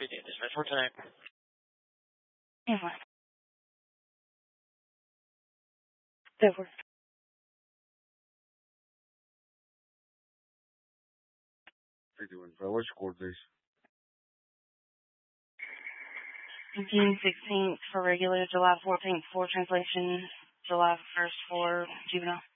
PD dispatch for tonight. Yeah, fine. That works. What's your court case? 15/16 for regular, July 14th for translation, July 1st for juvenile.